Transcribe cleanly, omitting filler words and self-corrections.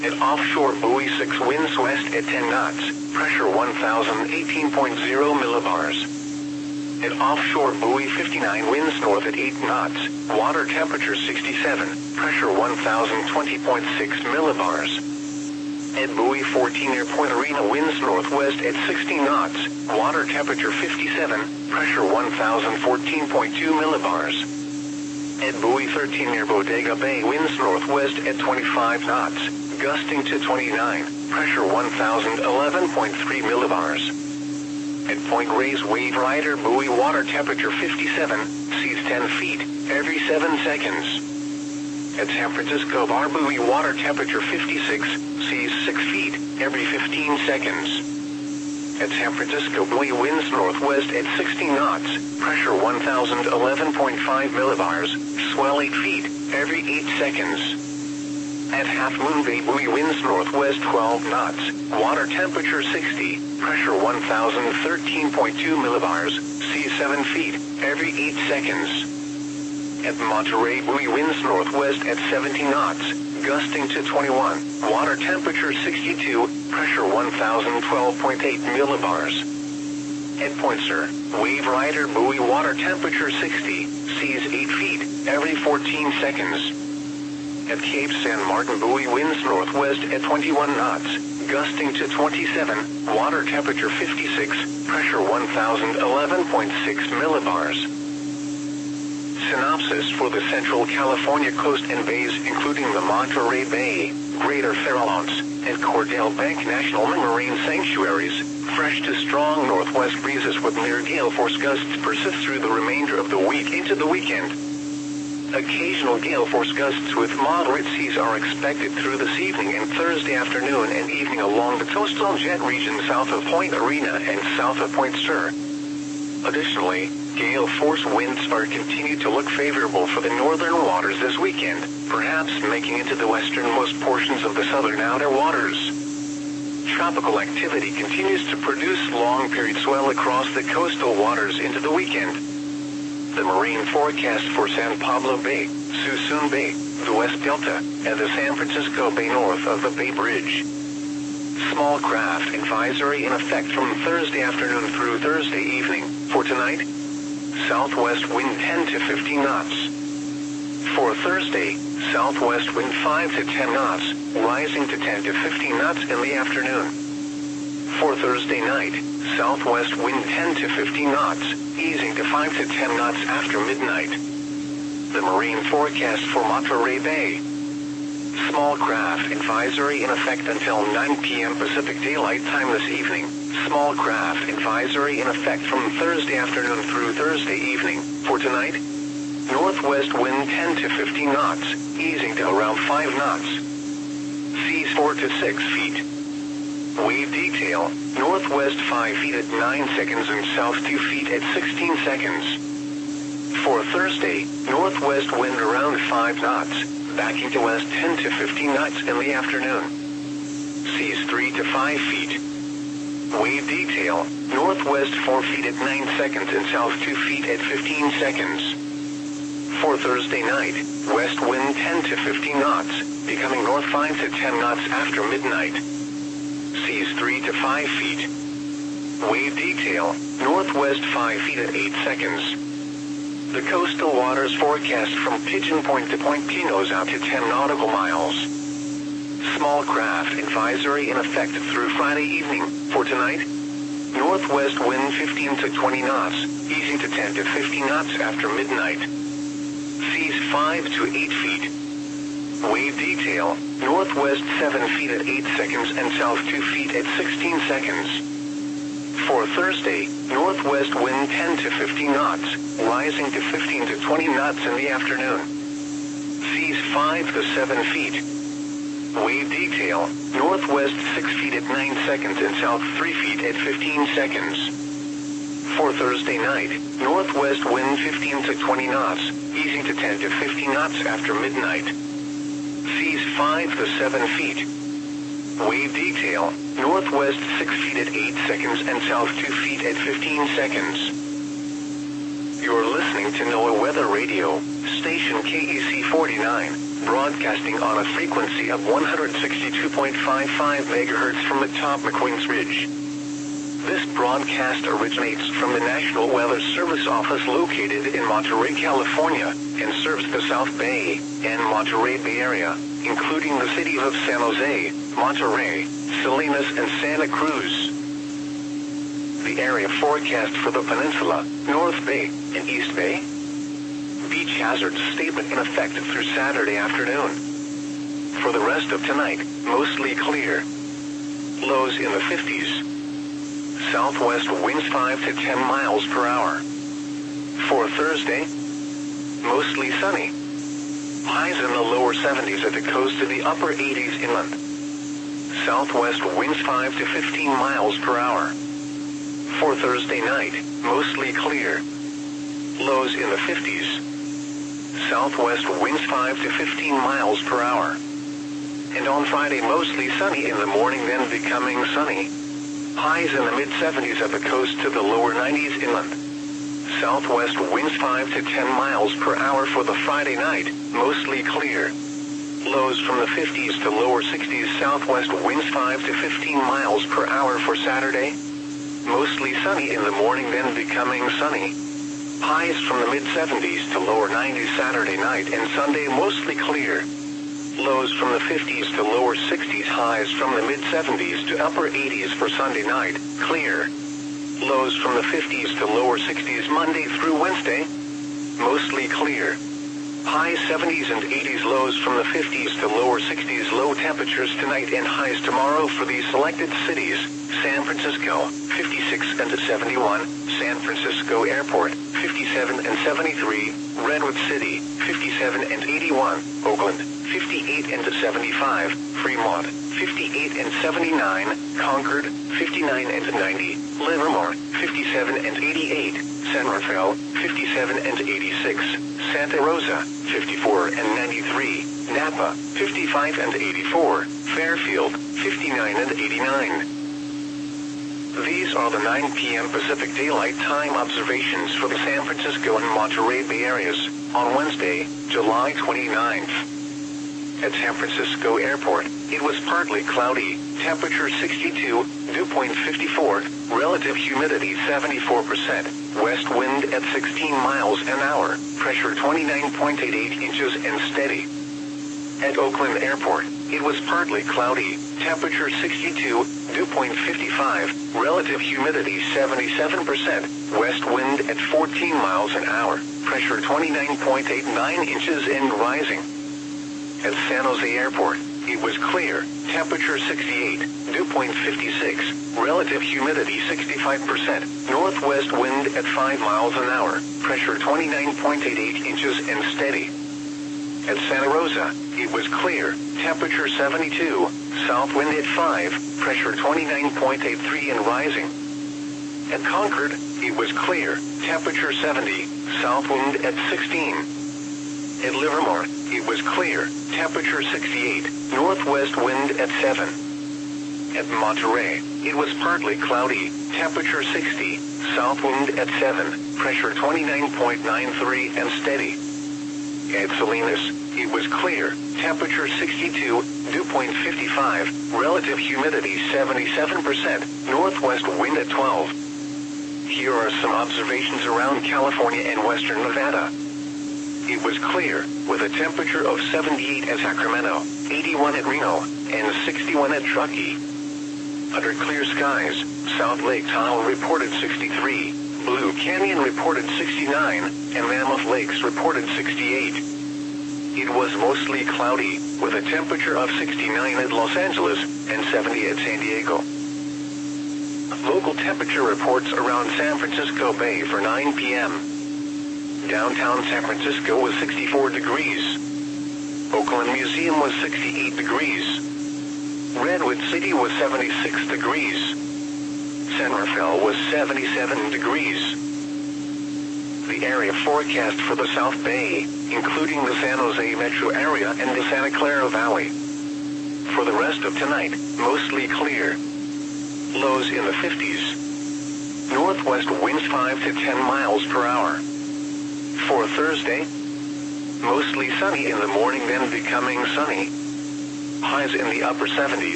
At offshore buoy 6, winds west at 10 knots, pressure 1018.0 millibars. At offshore buoy 59, winds north at 8 knots, water temperature 67, pressure 1020.6 millibars. At buoy 14 near Point Arena, winds northwest at 60 knots, water temperature 57, pressure 1014.2 millibars. At buoy 13 near Bodega Bay, winds northwest at 25 knots, gusting to 29, pressure 1011.3 millibars. At Point Reyes Wave Rider buoy, water temperature 57, seas 10 feet, every 7 seconds. At San Francisco Bar buoy, water temperature 56, seas 6 feet, every 15 seconds. At San Francisco buoy, winds northwest at 60 knots, pressure 1011.5 millibars, swell 8 feet, every 8 seconds. At Half Moon Bay buoy, winds northwest 12 knots, water temperature 60, pressure 1013.2 millibars, seas 7 feet, every 8 seconds. At Monterey buoy, winds northwest at 70 knots, gusting to 21, water temperature 62, pressure 1012.8 millibars. At Point Sur, Wave Rider buoy, water temperature 60, seas 8 feet, every 14 seconds. At Cape San Martin buoy, winds northwest at 21 knots, gusting to 27, water temperature 56, pressure 1011.6 millibars. Synopsis for the Central California coast and bays, including the Monterey Bay, Greater Farallones, and Cordell Bank National Marine Sanctuaries. Fresh to strong northwest breezes with near gale force gusts persist through the remainder of the week into the weekend. Occasional gale force gusts with moderate seas are expected through this evening and Thursday afternoon and evening along the coastal jet region south of Point Arena and south of Point Sur. Additionally, gale force winds are continued to look favorable for the northern waters this weekend, perhaps making it to the westernmost portions of the southern outer waters. Tropical activity continues to produce long-period swell across the coastal waters into the weekend. The marine forecast for San Pablo Bay, Suisun Bay, the West Delta, and the San Francisco Bay north of the Bay Bridge. Small craft advisory in effect from Thursday afternoon through Thursday evening. For tonight, southwest wind 10 to 15 knots. For Thursday, southwest wind 5 to 10 knots, rising to 10 to 15 knots in the afternoon. For Thursday night, southwest wind 10 to 15 knots, easing to 5 to 10 knots after midnight. The marine forecast for Monterey Bay. Small craft advisory in effect until 9 p.m. Pacific Daylight Time this evening. Small craft advisory in effect from Thursday afternoon through Thursday evening. For tonight, northwest wind 10 to 15 knots, easing to around 5 knots. Seas 4 to 6 feet. Wave detail, northwest 5 feet at 9 seconds and south 2 feet at 16 seconds. For Thursday, northwest wind around 5 knots, backing to west 10 to 15 knots in the afternoon. Seas 3 to 5 feet. Wave detail, northwest 4 feet at 9 seconds and south 2 feet at 15 seconds. For Thursday night, west wind 10 to 15 knots, becoming north 5 to 10 knots after midnight. Seas 3 to 5 feet. Wave detail, northwest 5 feet at 8 seconds. The coastal waters forecast from Pigeon Point to Point Pinos out to 10 nautical miles. Small craft advisory in effect through Friday evening. For tonight, northwest wind 15 to 20 knots, easing to 10 to 15 knots after midnight. Seas 5 to 8 feet. Wave detail, northwest 7 feet at 8 seconds and south 2 feet at 16 seconds. For Thursday, northwest wind 10 to 15 knots, rising to 15 to 20 knots in the afternoon. Seas 5 to 7 feet. Wave detail, northwest 6 feet at 9 seconds and south 3 feet at 15 seconds. For Thursday night, northwest wind 15 to 20 knots, easing to 10 to 15 knots after midnight. Seas 5 to 7 feet. Wave detail, northwest 6 feet at 8 seconds and south 2 feet at 15 seconds. You're listening to NOAA Weather Radio, station KEC 49, broadcasting on a frequency of 162.55 MHz from atop McQueen's Ridge. This broadcast originates from the National Weather Service office located in Monterey, California, and serves the South Bay and Monterey Bay Area, including the cities of San Jose, Monterey, Salinas, and Santa Cruz. The area forecast for the peninsula, North Bay, and East Bay. Beach hazards statement in effect through Saturday afternoon. For the rest of tonight, mostly clear. Lows in the 50s. Southwest winds 5 to 10 miles per hour. For Thursday, mostly sunny. Highs in the lower 70s at the coast to the upper 80s inland. Southwest winds 5 to 15 miles per hour. For Thursday night, mostly clear. Lows in the 50s. Southwest winds 5 to 15 miles per hour. And on Friday, mostly sunny in the morning, then becoming sunny. Highs in the mid-70s at the coast to the lower 90s inland. Southwest winds 5 to 10 miles per hour for the Friday night, mostly clear. Lows from the 50s to lower 60s. Southwest winds 5 to 15 miles per hour for Saturday. Mostly sunny in the morning, then becoming sunny. Highs from the mid-70s to lower 90s Saturday night and Sunday, mostly clear. Lows from the 50s to lower 60s. Highs from the mid-70s to upper 80s for Sunday night, clear. Lows from the 50s to lower 60s Monday through Wednesday, mostly clear. Highs 70s and 80s. Lows from the 50s to lower 60s. Low temperatures tonight and highs tomorrow for these selected cities: San Francisco, 56 and 71, San Francisco Airport, 57 and 73, Redwood City, 57 and 81, Oakland, 58 and 75, Fremont, 58 and 79, Concord, 59 and 90, Livermore, 57 and 88, San Rafael, 57 and 86, Santa Rosa, 54 and 93, Napa, 55 and 84, Fairfield, 59 and 89. These are the 9 p.m. Pacific Daylight Time observations for the San Francisco and Monterey Bay areas on Wednesday, July 29th. At San Francisco Airport, it was partly cloudy, temperature 62, dew point 54, relative humidity 74%, west wind at 16 miles an hour, pressure 29.88 inches and steady. At Oakland Airport, it was partly cloudy, temperature 62, dew point 55, relative humidity 77%, west wind at 14 miles an hour, pressure 29.89 inches and rising. At San Jose Airport, it was clear, temperature 68, dew point 56, relative humidity 65%, northwest wind at 5 miles an hour, pressure 29.88 inches and steady. At Santa Rosa, it was clear, temperature 72, south wind at 5, pressure 29.83 and rising. At Concord, it was clear, temperature 70, south wind at 16. At Livermore, it was clear, temperature 68, northwest wind at 7. At Monterey, it was partly cloudy, temperature 60, south wind at 7, pressure 29.93 and steady. At Salinas, it was clear, temperature 62, dew point 55, relative humidity 77%, northwest wind at 12. Here are some observations around California and western Nevada. It was clear, with a temperature of 78 at Sacramento, 81 at Reno, and 61 at Truckee. Under clear skies, South Lake Tahoe reported 63, Blue Canyon reported 69, and Mammoth Lakes reported 68. It was mostly cloudy, with a temperature of 69 at Los Angeles and 70 at San Diego. Local temperature reports around San Francisco Bay for 9 p.m. Downtown San Francisco was 64 degrees. Oakland Museum was 68 degrees. Redwood City was 76 degrees. San Rafael was 77 degrees. The area forecast for the South Bay, including the San Jose metro area and the Santa Clara Valley. For the rest of tonight, mostly clear. Lows in the 50s. Northwest winds 5 to 10 miles per hour. For Thursday, Mostly sunny in the morning, then becoming sunny. Highs in the upper 70s.